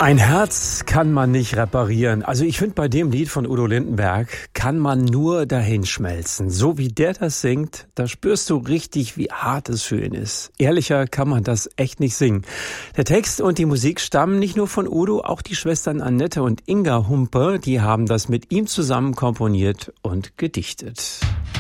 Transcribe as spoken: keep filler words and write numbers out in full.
Ein Herz kann man nicht reparieren. Also ich finde, bei dem Lied von Udo Lindenberg kann man nur dahinschmelzen. So wie der das singt, da spürst du richtig, wie hart es für ihn ist. Ehrlicher kann man das echt nicht singen. Der Text und die Musik stammen nicht nur von Udo, auch die Schwestern Annette und Inga Humpe, die haben das mit ihm zusammen komponiert und gedichtet.